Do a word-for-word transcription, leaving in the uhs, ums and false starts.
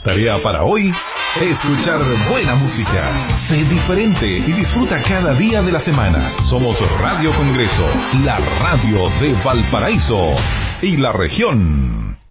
Tarea para hoy: escuchar buena música. Sé diferente y disfruta cada día de la semana. Somos Radio Congreso, la radio de Valparaíso y la región.